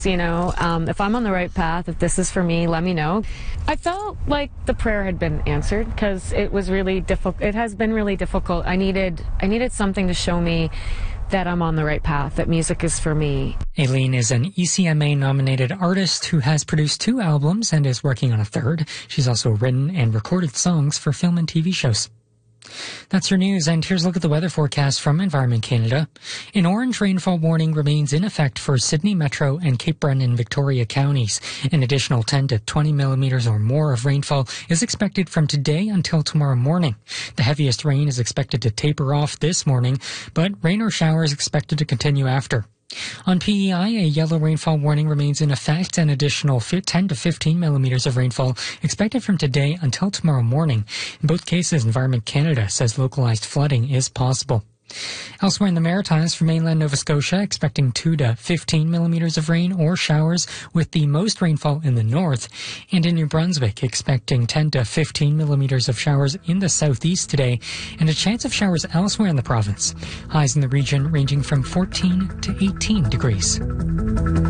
If I'm on the right path, if this is for me, let me know. I felt like the prayer had been answered because it was really difficult. It has been really difficult. I needed something to show me that I'm on the right path, that music is for me. Aileen is an ECMA-nominated artist who has produced 2 albums and is working on a 3rd. She's also written and recorded songs for film and TV shows. That's your news, and here's a look at the weather forecast from Environment Canada. An orange rainfall warning remains in effect for Sydney Metro and Cape Breton and Victoria counties. An additional 10 to 20 millimeters or more of rainfall is expected from today until tomorrow morning. The heaviest rain is expected to taper off this morning, but rain or showers expected to continue after. On PEI, a yellow rainfall warning remains in effect. An additional 10 to 15 millimeters of rainfall expected from today until tomorrow morning. In both cases, Environment Canada says localized flooding is possible. Elsewhere in the Maritimes, for mainland Nova Scotia, expecting 2 to 15 millimeters of rain or showers, with the most rainfall in the north. And in New Brunswick, expecting 10 to 15 millimeters of showers in the southeast today, and a chance of showers elsewhere in the province. Highs in the region ranging from 14 to 18 degrees.